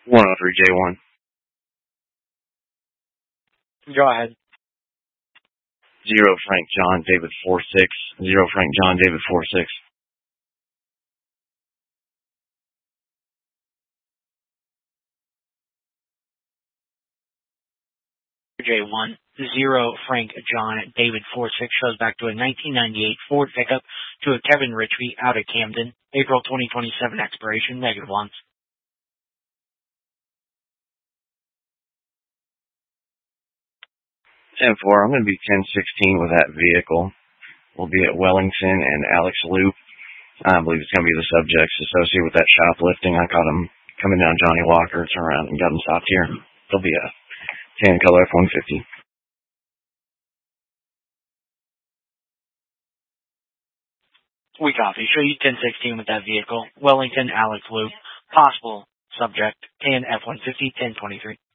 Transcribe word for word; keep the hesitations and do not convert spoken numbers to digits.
one oh three J one. Go ahead. Zero Frank John David four six. Zero Frank John David four six. J one. Zero Frank John David four six shows back to a nineteen ninety-eight Ford pickup to a Kevin Richby out of Camden. April twenty twenty-seven expiration, negative ones. ten four, I'm going to be ten sixteen with that vehicle. We'll be at Wellington and Alex Loop. I believe it's going to be the subjects associated with that shoplifting. I caught him coming down Johnny Walker, turned around and got him stopped here. There'll be a tan color F one fifty. We copy. Show you ten sixteen with that vehicle. Wellington, Alex Loop. Possible subject, tan F one fifty, ten twenty-three.